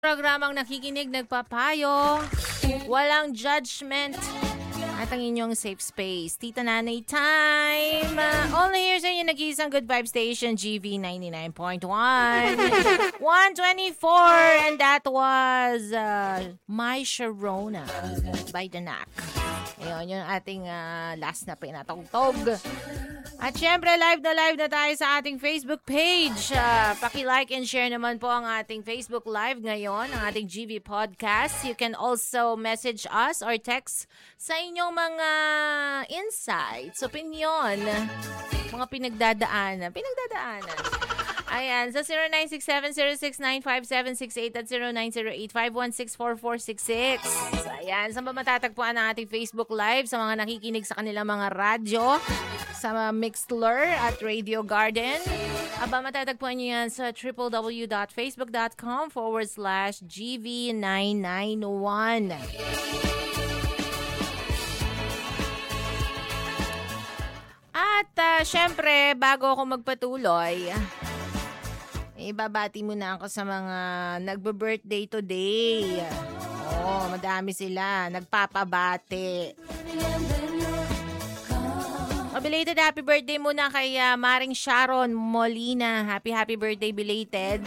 Programang nakikinig, nagpapayo, walang judgment, at ang inyong safe space. Tita Nanay Time! Only here sa inyo nag-iisang good vibe station, GV 99.1. 124, and that was My Sharona by Danak. Ayun, yung ating last na pinatugtog. At syempre, live na tayo sa ating Facebook page. Paki-like and share naman po ang ating Facebook Live ngayon, ang ating GV Podcast. You can also message us or text sa inyong mga insights, opinion, mga pinagdadaanan. Ayan, sa 0967-069-5768 at 0908-516-4466. So, ayan, saan ba matatagpuan ang ating Facebook Live? Sa mga nakikinig sa kanilang mga radyo, sa Mixlr at Radio Garden. Aba, matatagpuan nyo yan sa www.facebook.com/GV991. At syempre, bago ako magpatuloy, ibabati muna ako sa mga nagbe-birthday today. Madami sila. Nagpapabati. Belated happy birthday muna kay Maring Sharon Molina. Happy birthday belated.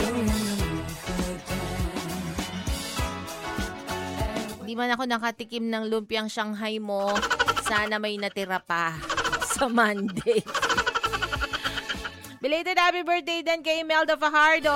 Di man ako nakatikim ng lumpiang Shanghai mo. Sana may natira pa sa Monday. Belated happy birthday din kay Imelda Fajardo.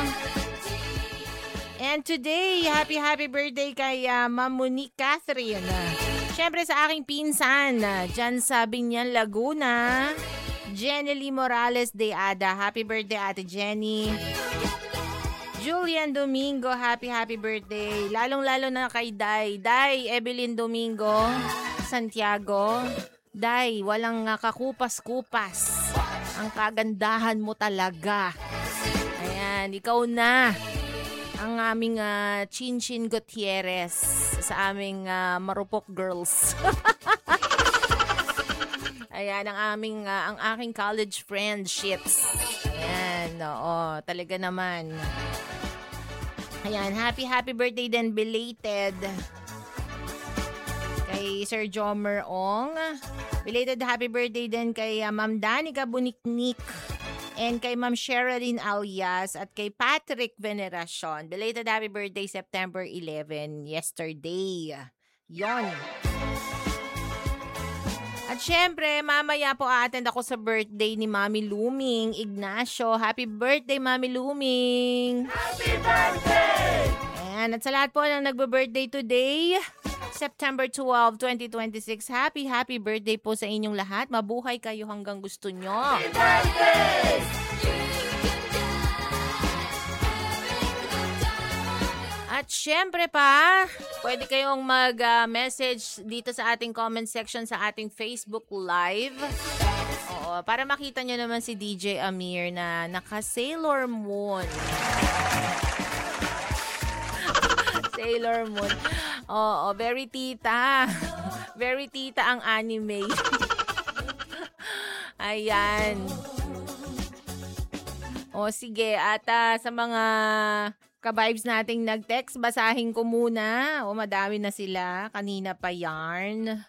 And today, happy birthday kay Ma'am Monique Catherine. Siyempre sa aking pinsan, dyan sa Binyan, Laguna, Jenny Lee Morales de Ada. Happy birthday, Ate Jenny. Julian Domingo, happy birthday. Lalong-lalo na kay Day. Day, Evelyn Domingo, Santiago. Day, walang kakupas-kupas. Ang kagandahan mo talaga. Ayan, ikaw na ang aming Chinchin Gutierrez sa aming Marupok Girls. Ayan, ang aking college friendships. Ayan, oo, talaga naman. Ayan, happy birthday din belated kay Sir Jomer Ong. Belated happy birthday din kay Ma'am Danica Buniknik and kay Ma'am Sherilyn Alias at kay Patrick Veneracion. Belated happy birthday September 11, yesterday. Yon. At syempre, mamaya po attend ako sa birthday ni Mami Luming Ignacio. Happy birthday, Mami Luming! Happy birthday! Ayan, at sa lahat po ng nagbe-birthday today, September 12, 2026. Happy birthday po sa inyong lahat. Mabuhay kayo hanggang gusto nyo. Happy birthday! At syempre pa, pwede kayong mag-message dito sa ating comment section sa ating Facebook Live. Oo, para makita nyo naman si DJ Amir na naka-Sailor Moon. Sailor Moon. Oo, very tita. Very tita ang anime. Ayan. O sige, at sa mga ka-vibes nating nag-text, basahin ko muna. O madami na sila. Kanina pa yarn.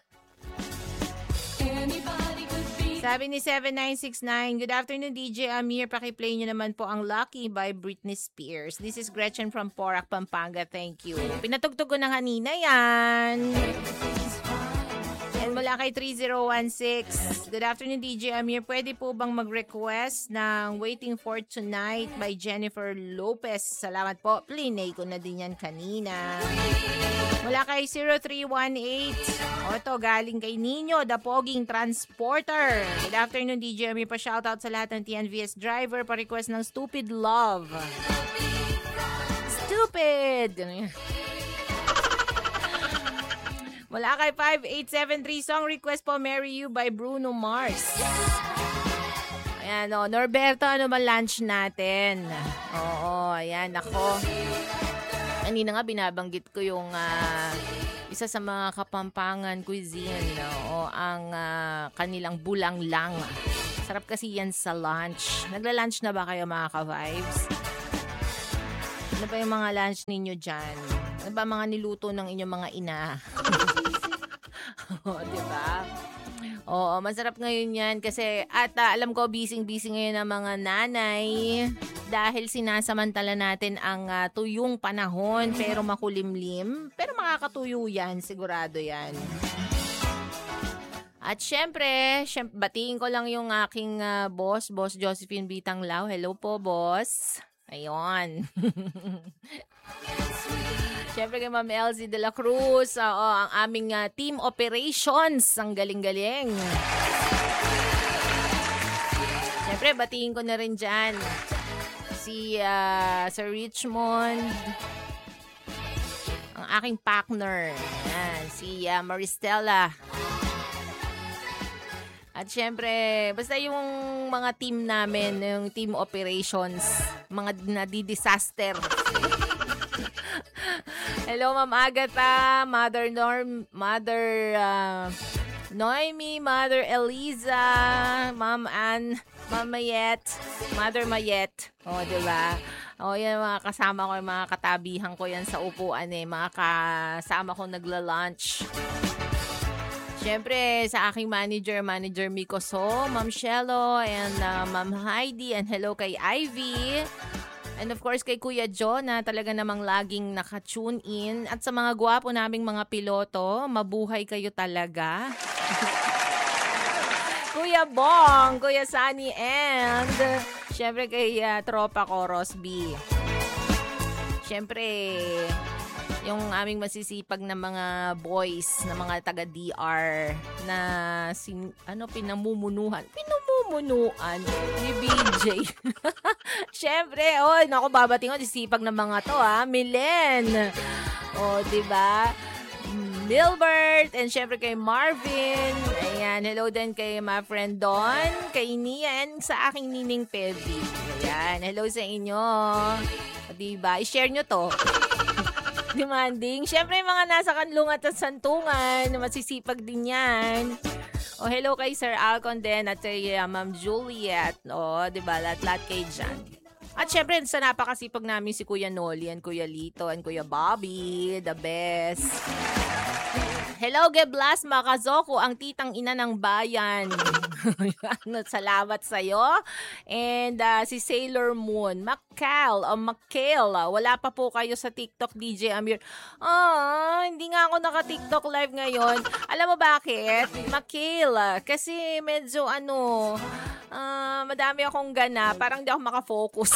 Sabi ni 7969, good afternoon DJ Amir. Pakiplay nyo naman po ang Lucky by Britney Spears. This is Gretchen from Porac, Pampanga. Thank you. Pinatugtog ko na kanina yan. And mula kay 3016, good afternoon DJ Amir. Pwede po bang mag-request ng Waiting for Tonight by Jennifer Lopez? Salamat po. Plinay ko na din yan kanina. Mula kay 0318, o ito, galing kay Nino, the Poging Transporter. Good afternoon, DJ Amir. Pa-shoutout sa lahat ng TNVS driver. Pa-request ng Stupid Love. Stupid! Ganun yan. Mula kay 5873, song request po, Marry You by Bruno Mars. Ayan, o. Norberto, ano ba lunch natin? Oo, ayan, ako. Kanina nga binabanggit ko yung isa sa mga Kapampangan cuisine, o ang kanilang bulang lang. Sarap kasi yan sa lunch. Nagla-lunch na ba kayo mga ka-vibes? Ano ba yung mga lunch ninyo dyan? Ano ba mga niluto ng inyong mga ina? Diba? Oo, masarap ngayon yan kasi alam ko busy-busy ngayon ang mga nanay dahil sinasamantala natin ang tuyong panahon pero makulimlim. Pero makakatuyo yan, sigurado yan. At syempre, batiin ko lang yung aking boss Josephine Bitanglao. Hello po, boss. Ayun. Siyempre kay Ma'am Elsie de la Cruz, ang aming team operations, ang galing-galing. Siyempre, batiin ko na rin dyan si Sir Richmond, ang aking partner, yan, si Maristela. At syempre, basta yung mga team namin, yung team operations, mga nadi-disaster. Hello, Ma'am Agatha, Mother Noemi, Mother Eliza, Ma'am Ann, Ma'am Mayet, Mother Mayet. O, diba? O, yan mga kasama ko, mga katabihan ko yan sa upuan mga kasama ko nagla-lunch. Siyempre, sa aking Manager Miko So, Ma'am Shelo, and Ma'am Heidi, and hello kay Ivy. And of course, kay Kuya John na talaga namang laging naka-tune in. At sa mga gwapo naming mga piloto, mabuhay kayo talaga. Kuya Bong, Kuya Sunny, and siyempre kay tropa ko, Rosby. Siyempre, yung aming masisipag na mga boys, na mga taga-DR na pinamumunuan ni BJ. Siyempre, naku, babating ko, sisipag ng mga to, Milen. Diba? Milbert, and syempre kay Marvin. Ayan, hello din kay my friend Don, kay Nia, and sa aking nining Pevi. Ayan, hello sa inyo. Diba? I-share nyo to. Demanding. Syempre, mga nasa kanlungan at santungan, masisipag din yan. Hello kay Sir Alcon din at kay Ma'am Juliet. Diba? Lahat kay Jan. At syempre, sa napakasipag namin si Kuya Noli and Kuya Lito and Kuya Bobby. The best. Hello, Geblas Makazoko, ang titang ina ng bayan. Salamat sa'yo. And si Sailor Moon, Makal, wala pa po kayo sa TikTok, DJ Amir. Hindi nga ako naka-TikTok live ngayon. Alam mo bakit? Makal, kasi medyo madami akong gana, parang di ako makafocus.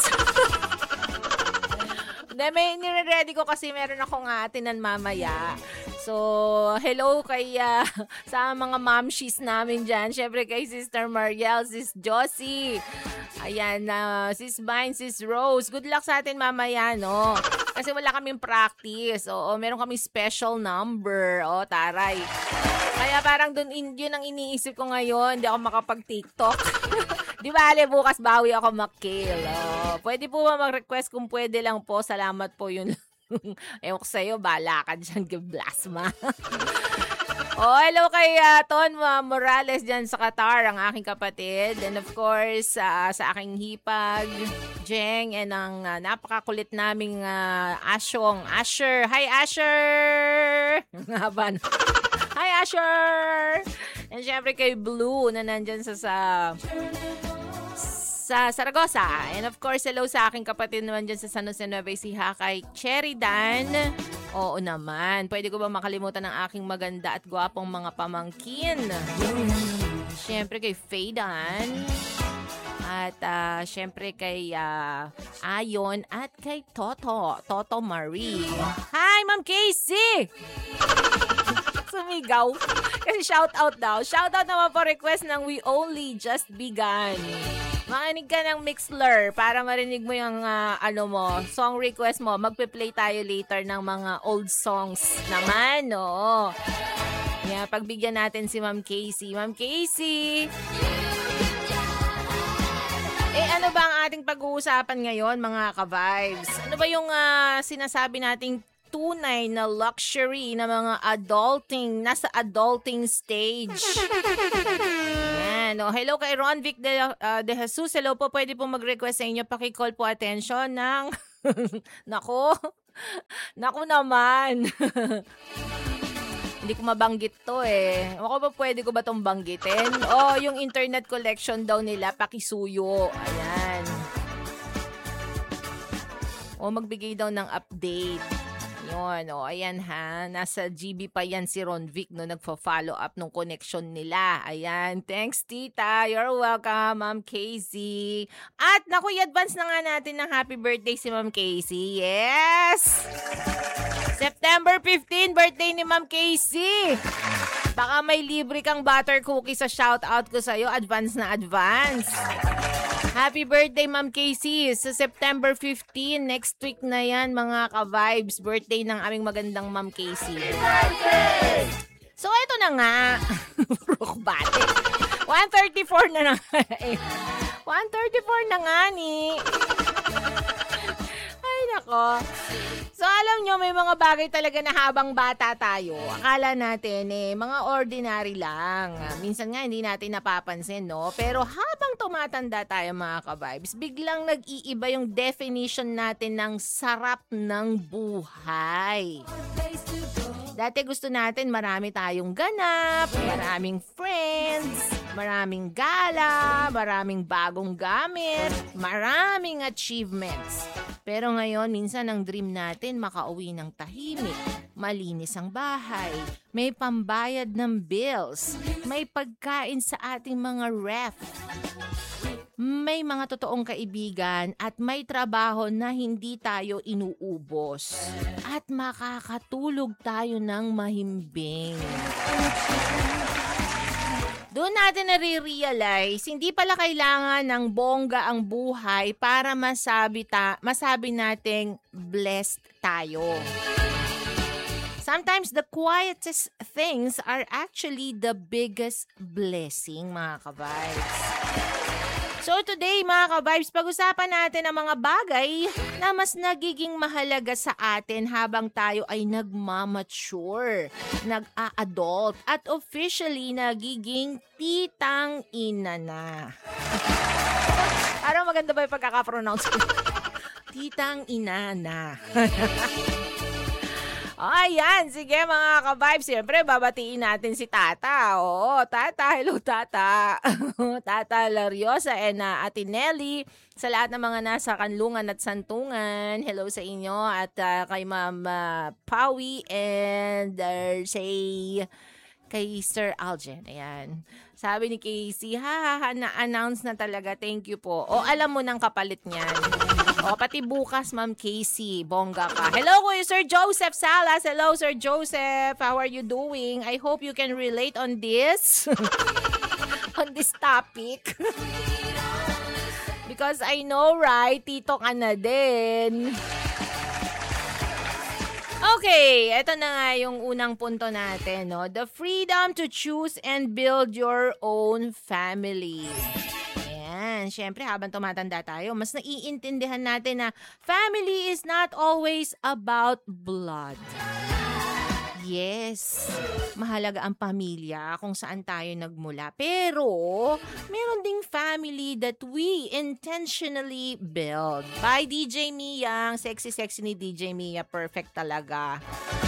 May nire-ready ko kasi meron akong atinan mamaya. So, hello kay sa mga momshies namin dyan. Siyempre kay Sister Mariel, Sis Josie. Ayan, Sis Vine, Sis Rose. Good luck sa atin mamaya, no? Kasi wala kaming practice. Meron kaming special number. Taray. Kaya parang yun ang iniisip ko ngayon. Hindi ako makapag-TikTok. Di ba, bukas bawi ako mag-kill. Pwede po ba mag-request kung pwede lang po? Salamat po yun. Ewan ko sa'yo, bala ka dyan, Geblasma. Hello kay Ton Morales dyan sa Qatar, ang aking kapatid. And of course, sa aking hipag, Jeng, and ang napakakulit naming Asher. Hi, Asher! Hi, Asher! And syempre kay Blue na nandyan sa Saragossa. And of course, hello sa aking kapatid naman dyan sa San Jose Nueva Ecija, kay Cherry Dan. Oo naman. Pwede ko ba makalimutan ang aking maganda at gwapong mga pamangkin? Siyempre kay Faye Dan. At siyempre kay Ayon at kay Toto Marie. Hi, Ma'am Casey! Sumigaw. Kasi shout out daw. Shout out naman po request ng We Only Just Begun. Makinig ka ng Mixler para marinig mo yung song request mo. Magpe-play tayo later ng mga old songs naman, no? Yeah, pagbigyan natin si Ma'am Casey. Ma'am Casey! Ano ba ang ating pag-uusapan ngayon, mga ka-vibes? Ano ba yung sinasabi nating tunay na luxury na mga nasa adulting stage? Yan. Hello kay Ron Vic de Jesus. Hello po, pwede po mag-request sa inyo. Pakicall po attention ng Nako. Naku naman. Hindi ko mabanggit to eh. Ako ba pwede ko ba tong banggitin? Yung internet collection daw nila, pakisuyo. Ayan. Magbigay daw ng update. Yun, ayan ha. Nasa GB pa yan si Ron Vic no, nagfa-follow up nung connection nila. Ayan, thanks tita. You're welcome, Ma'am Casey. At naku, i-advance na nga natin ng happy birthday si Ma'am Casey. Yes! September 15, birthday ni Ma'am Casey. Baka may libre kang butter cookie sa shoutout ko sa'yo. Advance na advance. Happy birthday, Ma'am Casey. Sa September 15, next week na yan, mga ka-vibes. Birthday ng aming magandang Ma'am Casey. So, ito na nga. Rukbate. 1:34 na nga. 1:34 na nga ni. Ay, nako. So, alam nyo, may mga bagay talaga na habang bata tayo. Akala natin, mga ordinary lang. Minsan nga, hindi natin napapansin, no? Pero habang tumatanda tayo, mga ka-vibes, biglang nag-iiba yung definition natin ng sarap ng buhay. Dati gusto natin marami tayong ganap, maraming friends, maraming gala, maraming bagong gamit, maraming achievements. Pero ngayon, minsan ang dream natin makauwi ng tahimik, malinis ang bahay, may pambayad ng bills, may pagkain sa ating mga ref, may mga totoong kaibigan at may trabaho na hindi tayo inuubos. At makakatulog tayo ng mahimbing. Doon natin nare-realize, hindi pala kailangan ng bongga ang buhay para masabi nating blessed tayo. Sometimes the quietest things are actually the biggest blessing, mga ka-vibes. So today, mga ka-vibes, pag-usapan natin ang mga bagay na mas nagiging mahalaga sa atin habang tayo ay nagmamature, nag-a-adult, at officially nagiging titang ina na. Parang maganda ba yung pagkaka-pronounce ko? Titang ina na. Ayan, sige mga ka-vibes. Siyempre, babatiin natin si Tata. Oo, Tata. Hello, Tata. Tata Lariosa and Ate Nelly. Sa lahat ng mga nasa Kanlungan at Santungan. Hello sa inyo. At kay Ma'am Pawi and kay Sir Aljen. Ayan. Sabi ni Casey, na-announce na talaga. Thank you po. Alam mo ng kapalit niyan. Pati bukas, Ma'am Casey. Bongga ka. Hello, Kuya Sir Joseph Salas. Hello, Sir Joseph. How are you doing? I hope you can relate on this. On this topic. Because I know, right? Tito ka na din. Okay, eto na nga yung unang punto natin, no? The freedom to choose and build your own family. Ayan, syempre habang tumatanda tayo, mas naiintindihan natin na family is not always about blood. Yes, mahalaga ang pamilya kung saan tayo nagmula. Pero, meron ding family that we intentionally build. By DJ Mia, ang sexy ni DJ Mia, perfect talaga.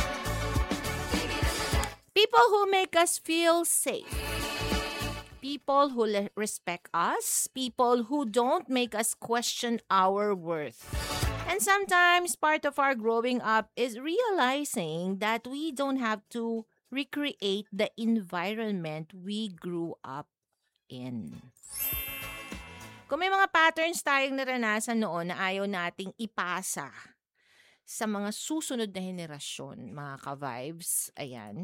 People who make us feel safe. People who respect us. People who don't make us question our worth. And sometimes, part of our growing up is realizing that we don't have to recreate the environment we grew up in. Kung may mga patterns tayong naranasan noon na ayaw nating ipasa sa mga susunod na henerasyon, mga ka-vibes, ayan.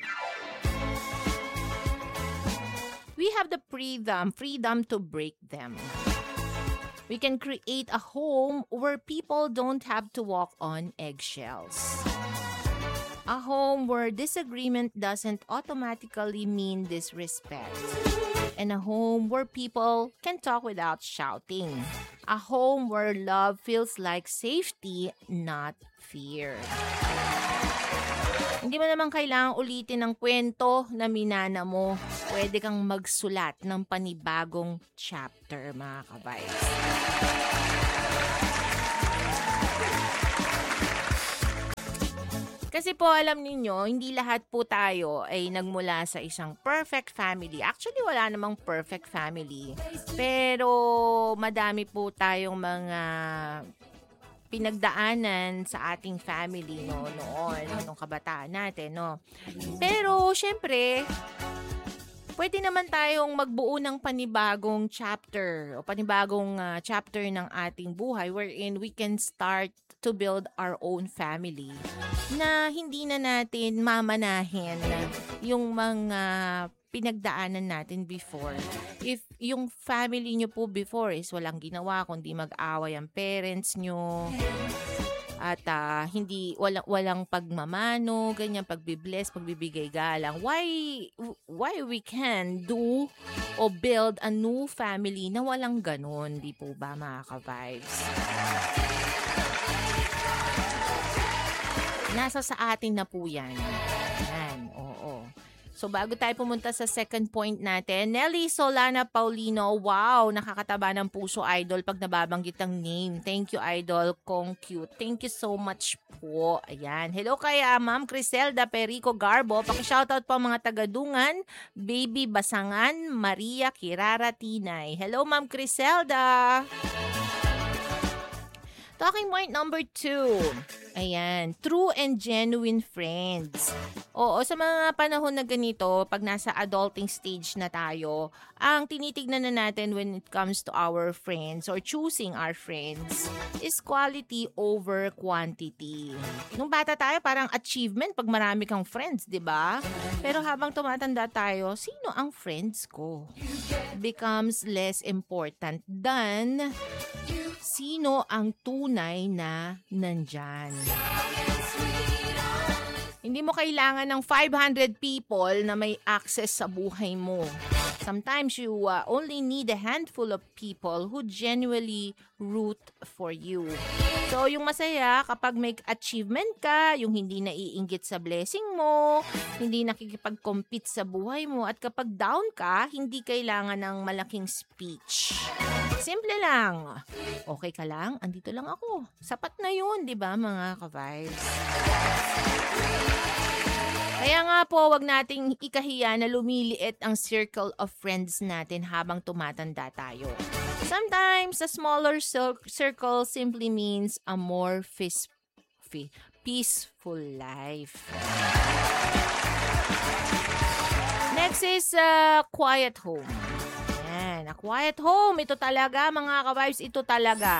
We have the freedom to break them. We can create a home where people don't have to walk on eggshells. A home where disagreement doesn't automatically mean disrespect. And a home where people can talk without shouting. A home where love feels like safety, not fear. Hindi mo naman kailangang ulitin ang kwento na minana mo. Pwede kang magsulat ng panibagong chapter, mga kabays. Kasi po alam ninyo, hindi lahat po tayo ay nagmula sa isang perfect family. Actually, wala namang perfect family. Pero madami po tayong mga pinagdaanan sa ating family noon, nung kabataan natin, no. Pero syempre, pwede naman tayong magbuo ng panibagong chapter o panibagong chapter ng ating buhay wherein we can start to build our own family na hindi na natin mamanahin yung mga pinagdaanan natin before. If yung family nyo po before is walang ginawa kundi mag-away ang parents nyo, at walang pagmamano, ganyan, pagbibless, pagbibigay galang. Why we can do o build a new family na walang ganon, di po ba mga ka-vibes? Nasa sa atin na po yan. Yan, oo. So, bago tayo pumunta sa second point natin, Nelly Solana Paulino, wow, nakakataba ng puso, idol, pag nababanggit ang name. Thank you, idol, kong cute. Thank you so much po. Ayan. Hello kay Ma'am Criselda Perico Garbo. Paki-shoutout po mga tagadungan, Baby Basangan, Maria Kirara Tinay. Hello, Ma'am Criselda. Talking point number 2. Ayan, true and genuine friends. Oo, sa mga panahon na ganito, pag nasa adulting stage na tayo, ang tinitignan na natin when it comes to our friends or choosing our friends is quality over quantity. Nung bata tayo, parang achievement pag marami kang friends, di ba? Pero habang tumatanda tayo, sino ang friends ko? Becomes less important than sino ang tunay na nandyan. Hindi mo kailangan ng 500 people na may access sa buhay mo. Sometimes you only need a handful of people who genuinely root for you. So, yung masaya kapag may achievement ka, yung hindi naiinggit sa blessing mo, hindi nakikipag-compete sa buhay mo, at kapag down ka, hindi kailangan ng malaking speech. Simple lang. Okay ka lang? Andito lang ako. Sapat na yun, di ba mga ka-vibes? Kaya nga po, wag nating ikahiya na lumiliit ang circle of friends natin habang tumatanda tayo. Sometimes, a smaller circle simply means a more peaceful life. Next is quiet home. Yan, a quiet home. Ito talaga, mga ka-vibes, ito talaga.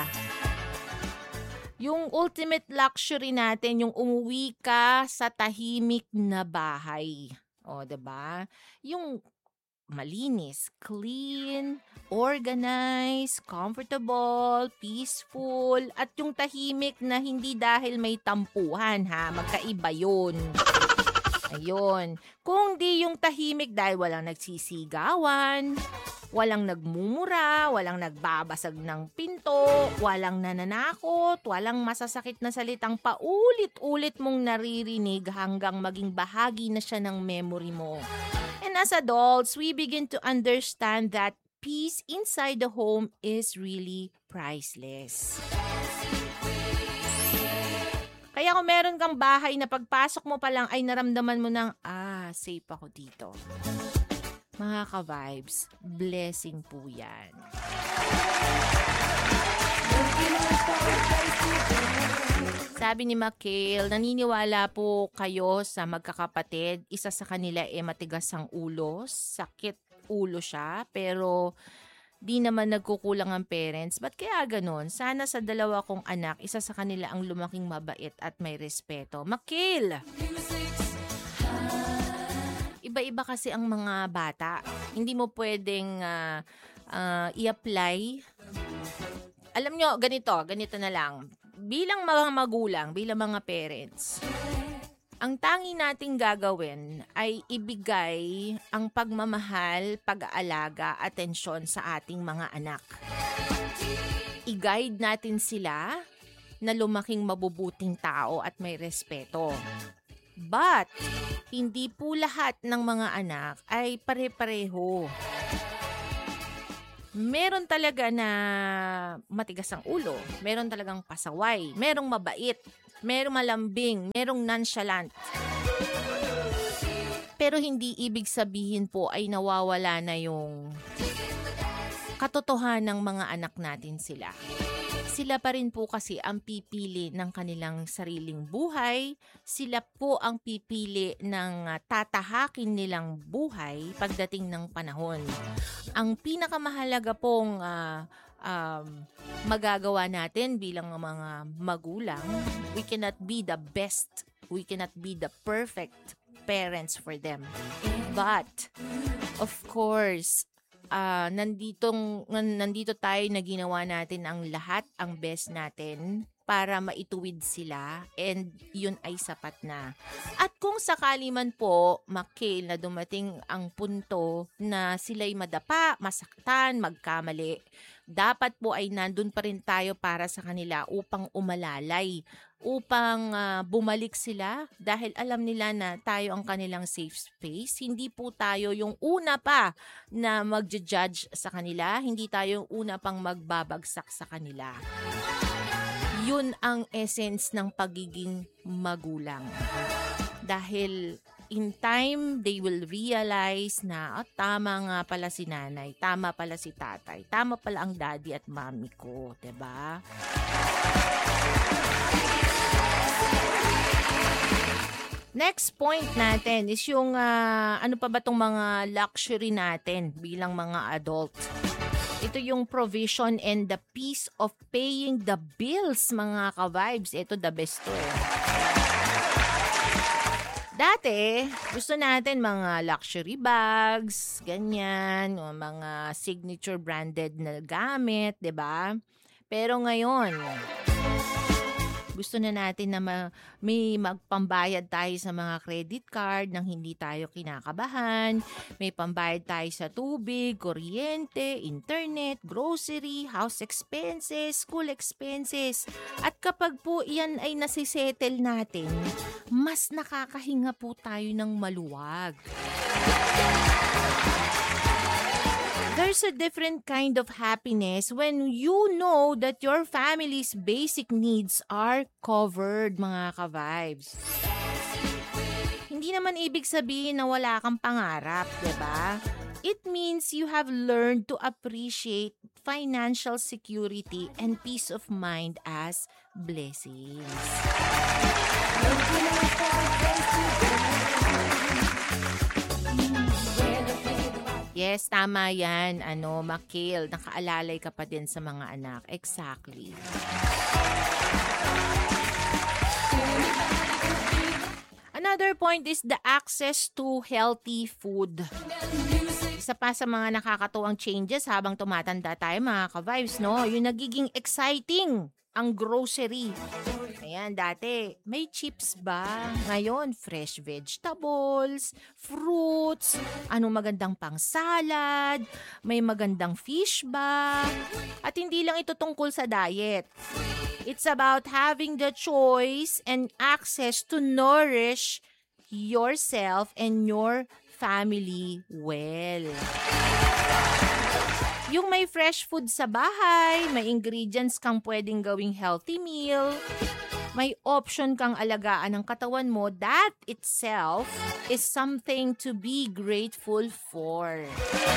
Yung ultimate luxury natin, yung umuwi ka sa tahimik na bahay. O, diba? Yung malinis, clean, organized, comfortable, peaceful, at yung tahimik na hindi dahil may tampuhan, ha? Magkaiba yun. Ayun. Kung di yung tahimik dahil walang nagsisigawan, walang nagmumura, walang nagbabasag ng pinto, walang nananakot, walang masasakit na salitang paulit-ulit mong naririnig hanggang maging bahagi na siya ng memory mo. And as adults, we begin to understand that peace inside the home is really priceless. Kaya kung meron kang bahay na pagpasok mo pa lang ay naramdaman mo ng, safe ako dito. Mga ka-vibes, blessing po yan. Sabi ni Makil, naniniwala po kayo sa magkakapatid. Isa sa kanila matigas ang ulo, sakit ulo siya, pero di naman nagkukulang ang parents. Ba't kaya ganun? Sana sa dalawa kong anak, isa sa kanila ang lumaking mabait at may respeto. Makil! Iba-iba kasi ang mga bata. Hindi mo pwedeng i-apply. Alam nyo, ganito na lang. Bilang mga magulang, bilang mga parents, ang tangi nating gagawin ay ibigay ang pagmamahal, pag-aalaga, atensyon sa ating mga anak. I-guide natin sila na lumaking mabubuting tao at may respeto. But, hindi po lahat ng mga anak ay pare-pareho. Meron talaga na matigas ang ulo, meron talagang pasaway, merong mabait, merong malambing, merong nonchalant. Pero hindi ibig sabihin po ay nawawala na yung katotohanan ng mga anak natin sila. Sila pa rin po kasi ang pipili ng kanilang sariling buhay. Sila po ang pipili ng tatahakin nilang buhay pagdating ng panahon. Ang pinakamahalaga pong magagawa natin bilang mga magulang, we cannot be the best, we cannot be the perfect parents for them. But, of course, nandito tayo na ginawa natin ang lahat, ang best natin para maituwid sila, and yun ay sapat na. At kung sakali man po, Makil, na dumating ang punto na sila'y madapa, masaktan, magkamali, dapat po ay nandun pa rin tayo para sa kanila upang umalalay, upang bumalik sila dahil alam nila na tayo ang kanilang safe space. Hindi po tayo yung una pa na mag-judge sa kanila, hindi tayo yung una pang magbabagsak sa kanila. Yun ang essence ng pagiging magulang. Dahil in time, they will realize na tama nga pala si nanay, tama pala si tatay, tama pala ang daddy at mommy ko, 'di ba? Next point natin is yung ano pa ba tong mga luxury natin bilang mga adult. Ito yung provision and the peace of paying the bills, mga ka-vibes. Ito the best to eh. Dati, gusto natin mga luxury bags, ganyan, o mga signature branded na gamit, 'di ba? Pero ngayon, gusto na natin na may magpambayad tayo sa mga credit card nang hindi tayo kinakabahan. May pambayad tayo sa tubig, kuryente, internet, grocery, house expenses, school expenses. At kapag po iyan ay nasisettle natin, mas nakakahinga po tayo ng maluwag. There's a different kind of happiness when you know that your family's basic needs are covered, mga ka-vibes. Hindi naman ibig sabihin na wala kang pangarap, 'di ba? It means you have learned to appreciate financial security and peace of mind as blessings. Yes, tama yan. Makil, nakaalalay ka pa din sa mga anak. Exactly. Another point is the access to healthy food. Isa pa sa mga nakakatuwang changes habang tumatanda tayo, mga ka-vibes, no? Yung nagiging exciting ang grocery. Ayan, dati, may chips ba? Ngayon, fresh vegetables, fruits, anong magandang pang salad, may magandang fish ba? At hindi lang ito tungkol sa diet. It's about having the choice and access to nourish yourself and your family well. Yung may fresh food sa bahay, may ingredients kang pwedeng gawing healthy meal, may option kang alagaan ng katawan mo, that itself is something to be grateful for.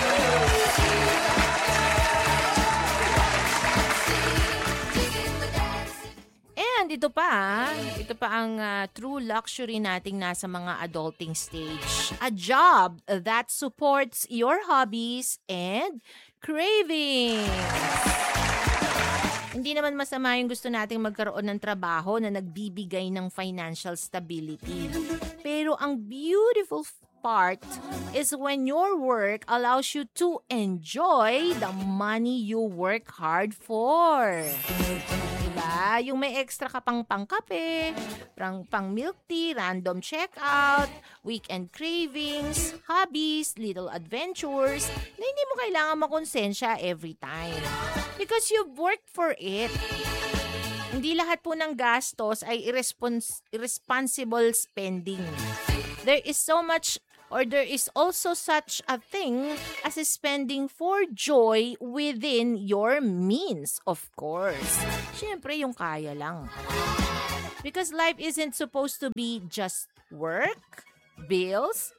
And ito pa ang true luxury nating nasa mga adulting stage. A job that supports your hobbies and cravings. Hindi naman masama yung gusto nating magkaroon ng trabaho na nagbibigay ng financial stability. Pero ang beautiful part is when your work allows you to enjoy the money you work hard for. Diba? Yung may extra ka pang pangkape, pang milk tea, random checkout, weekend cravings, hobbies, little adventures, na hindi mo kailangan makonsensya every time. Because you've worked for it. Hindi lahat po ng gastos ay irresponsible spending. There is also such a thing as spending for joy within your means, of course. Siyempre, yung kaya lang. Because life isn't supposed to be just work, bills,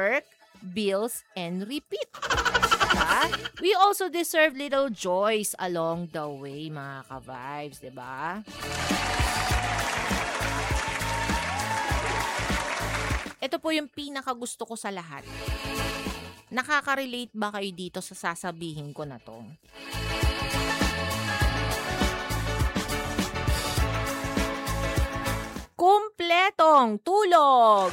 and repeat. Diba? We also deserve little joys along the way, mga ka-vibes, diba? Ito po yung pinakagusto ko sa lahat. Nakaka-relate ba kayo dito sa sasabihin ko na to? Kumpletong tulog!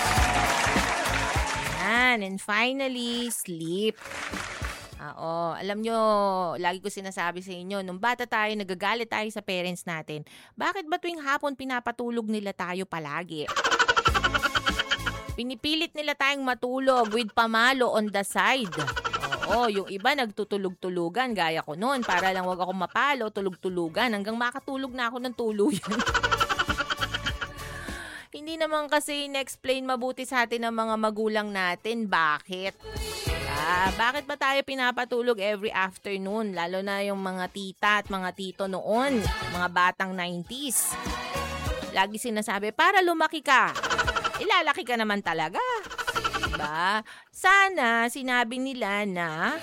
Yan. And finally, sleep. Oo. Alam nyo, lagi ko sinasabi sa inyo, nung bata tayo, nagagalit tayo sa parents natin. Bakit ba tuwing hapon pinapatulog nila tayo palagi? Pinipilit nila tayong matulog with pamalo on the side. Oo, yung iba nagtutulog-tulugan, gaya ko noon, para lang wag ako mapalo, tulog-tulugan, hanggang makatulog na ako ng tuluyan. Hindi naman kasi in-explain mabuti sa atin ng mga magulang natin. Bakit? Bakit ba tayo pinapatulog every afternoon? Lalo na yung mga tita at mga tito noon, mga batang 90s. Lagi sinasabi, para lumaki ka. Ilalaki ka naman talaga. Diba? Sana sinabi nila na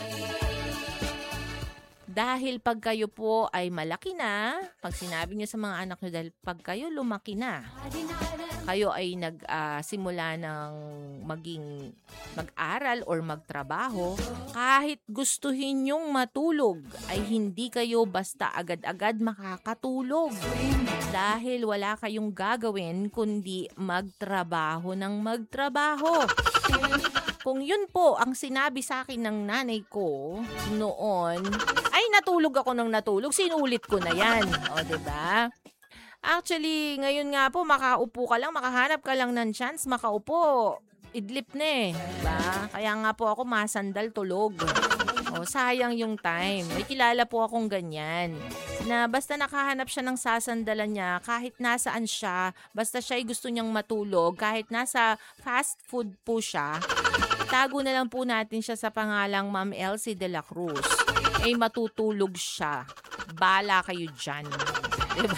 dahil pag kayo po ay malaki na, pag sinabi niyo sa mga anak niyo dahil pag kayo lumaki na, kayo ay nagsimula ng maging mag-aral or magtrabaho, kahit gustuhin nyong matulog, ay hindi kayo basta agad-agad makakatulog. Dahil wala kayong gagawin kundi magtrabaho ng magtrabaho. Kung yun po ang sinabi sa akin ng nanay ko noon, ay natulog ako ng natulog, sinulit ko na yan. O, diba? Actually, ngayon nga po, makaupo ka lang, makahanap ka lang ng chance, makaupo, idlip na eh. Diba? Kaya nga po ako masandal tulog. O, sayang yung time. May kilala po akong ganyan. Na basta nakahanap siya ng sasandalan niya, kahit nasaan siya, basta siya ay gusto niyang matulog, kahit nasa fast food po siya, tago na lang po natin siya sa pangalang Ma'am Elsie de la Cruz. Eh, matutulog siya. Bala kayo dyan. Diba?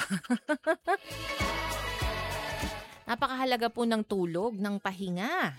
Napakahalaga po ng tulog, ng pahinga.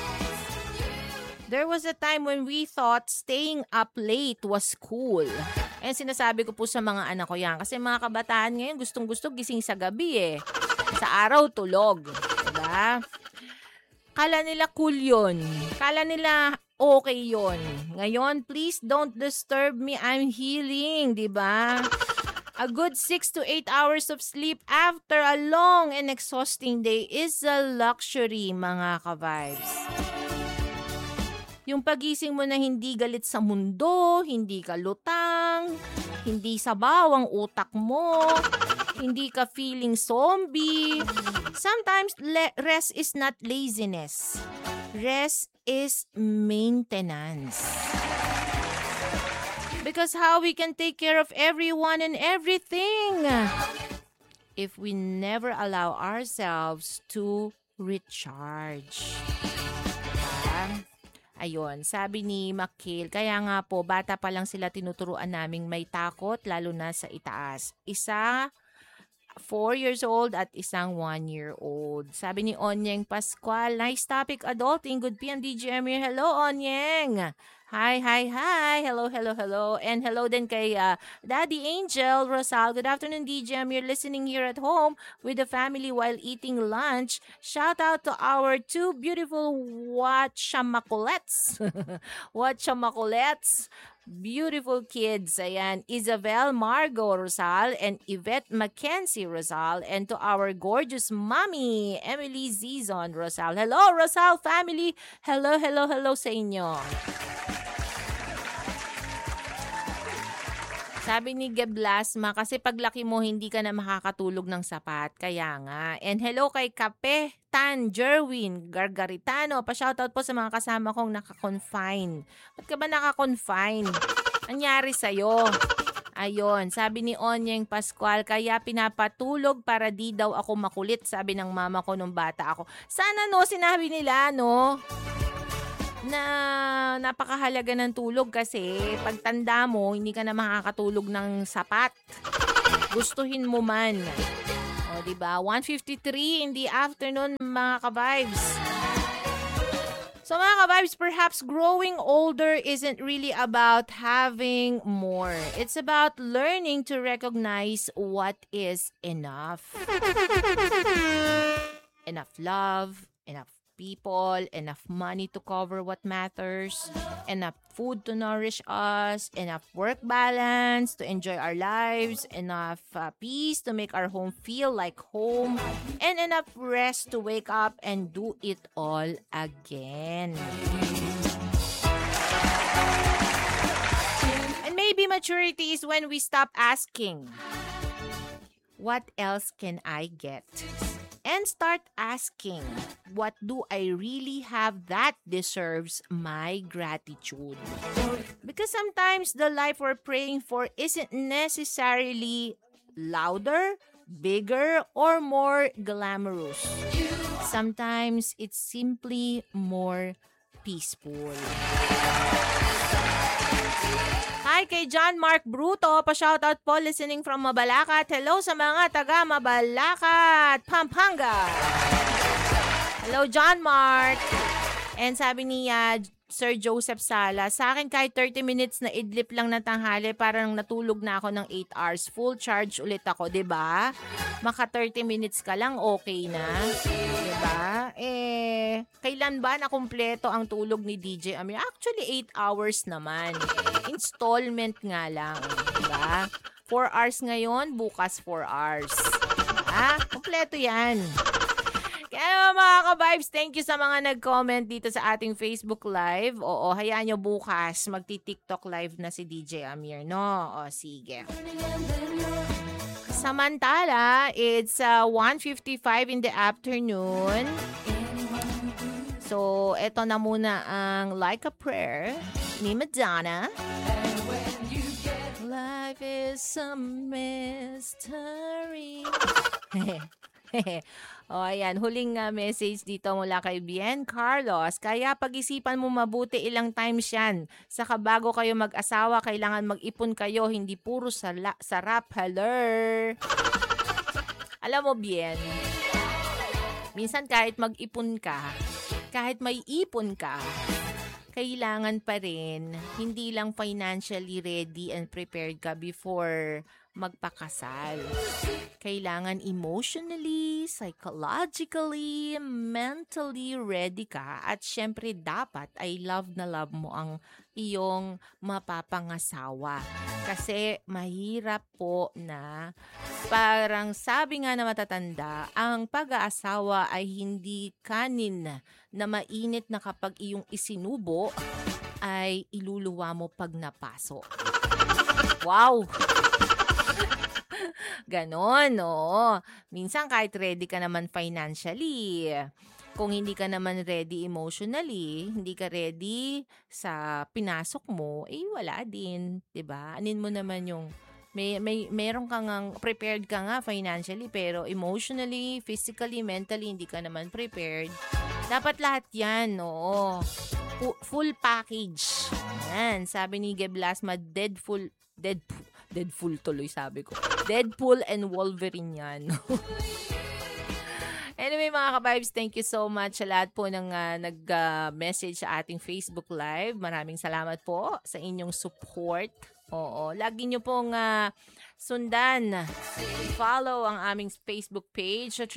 There was a time when we thought staying up late was cool. And sinasabi ko po sa mga anak ko yan. Kasi mga kabataan ngayon, gustong-gusto gising sa gabi eh. Sa araw, tulog. Diba? Kala nila cool yun. Kala nila okay yun. Ngayon, please don't disturb me. I'm healing. Diba? A good 6 to 8 hours of sleep after a long and exhausting day is a luxury, mga ka-vibes. Yung pagising mo na hindi galit sa mundo, hindi ka lutang, hindi sabaw ang utak mo, hindi ka feeling zombie. Sometimes rest is not laziness. Rest is maintenance. Because how we can take care of everyone and everything if we never allow ourselves to recharge. Ayun, sabi ni Makil, kaya nga po, bata pa lang sila tinuturuan naming may takot, lalo na sa itaas. Isa, 4 years old at isang 1 year old. Sabi ni Onyeng Pascual, nice topic, adulting. Good PM, DJ Amir. Hello, Onyeng. Hi. Hello. And hello din kay Daddy Angel Rosal. Good afternoon, DJ Amir. Listening here at home with the family while eating lunch. Shout out to our two beautiful Watchamacolets. Watchamacolets. Beautiful kids. Ayan, Isabel Margot Rosal and Yvette Mackenzie Rosal. And to our gorgeous mommy, Emily Zizon Rosal. Hello, Rosal family. Hello sa inyo. Sabi ni Geblasma, kasi paglaki mo, hindi ka na makakatulog ng sapat. Kaya nga. And hello kay Kape Tan Jerwin Gargaritano. Pa-shoutout po sa mga kasama kong naka-confine. Ba't ka ba naka-confine? Anyari sa'yo? Ayun, sabi ni Onyeng Pascual, kaya pinapatulog para di daw ako makulit, sabi ng mama ko nung bata ako. Sana sinabi nila, na napakahalaga ng tulog kasi pagtanda mo, hindi ka na makakatulog ng sapat. Gustuhin mo man. O, diba? 1:53 in the afternoon, mga ka-vibes. So mga ka-vibes, perhaps growing older isn't really about having more. It's about learning to recognize what is enough. Enough love, enough people, enough money to cover what matters, enough food to nourish us, enough work balance to enjoy our lives, enough peace to make our home feel like home, and enough rest to wake up and do it all again. And maybe maturity is when we stop asking, what else can I get? And start asking, what do I really have that deserves my gratitude? Because sometimes the life we're praying for isn't necessarily louder, bigger, or more glamorous. Sometimes it's simply more peaceful. Hi kay John Mark Bruto, pa-shoutout po listening from Mabalacat. Hello sa mga taga Mabalacat, Pampanga. Hello John Mark. And sabi ni Sir Joseph Sala, sa akin kahit 30 minutes na idlip lang ng tanghali, parang natulog na ako ng 8 hours. Full charge ulit ako, 'di ba? Maka 30 minutes ka lang okay na, 'di ba? Kailan ba nakumpleto ang tulog ni DJ Amir? Actually 8 hours naman. Installment nga lang, 'di ba? 4 hours ngayon, bukas 4 hours. Kumpleto 'yan. Kaya mga ka-vibes, thank you sa mga nag-comment dito sa ating Facebook Live. Oo, hayaan nyo bukas, magti-TikTok Live na si DJ Amir, no? O, sige. Samantala, it's 1:55 in the afternoon. So, eto na muna ang Like a Prayer ni Madonna. Life is a mystery. O, ayan. Huling message dito mula kay Bien Carlos. Kaya pag-isipan mo mabuti ilang times yan. Saka bago kayo mag-asawa, kailangan mag-ipon kayo. Hindi puro sarap. Hello. Alam mo, Bien, minsan kahit mag-ipon ka, kahit may ipon ka, kailangan pa rin, hindi lang financially ready and prepared ka before magpakasal. Kailangan emotionally, psychologically, mentally ready ka. At syempre dapat ay love na love mo ang iyong mapapangasawa. Kasi mahirap po na parang sabi nga na matatanda, ang pag-aasawa ay hindi kanin na mainit na kapag iyong isinubo ay iluluwa mo pag napaso. Wow! Ganon, no? Minsan kahit ready ka naman financially, kung hindi ka naman ready emotionally, hindi ka ready sa pinasok mo, wala din, 'di ba? Anin mo naman yung meron kang prepared ka nga financially pero emotionally, physically, mentally hindi ka naman prepared. Dapat lahat 'yan, no? Full package. Yan, sabi ni Geblasma, Deadpool tuloy sabi ko. Deadpool and Wolverine yan. Anyway mga ka-vibes, thank you so much sa lahat po ng nag-message sa ating Facebook Live. Maraming salamat po sa inyong support. Oo, lagi nyo pong sundan, follow ang aming Facebook page sa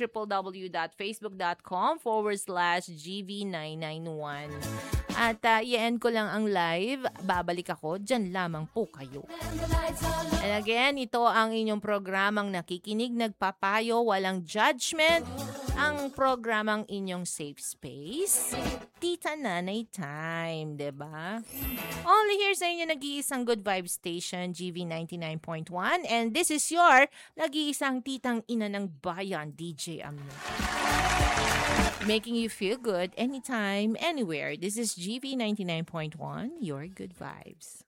www.facebook.com/GV991. At i-end ko lang ang live. Babalik ako. Diyan lamang po kayo. And again, ito ang inyong programang nakikinig, nagpapayo, walang judgment. Ang programang inyong safe space. Tita Nanay Time, diba? Only here sa inyo nag-iisang good vibe station, GV 99.1. And this is your nag-iisang titang ina ng bayan, DJ Amir. Making you feel good anytime, anywhere. This is GV 99.1, your good vibes.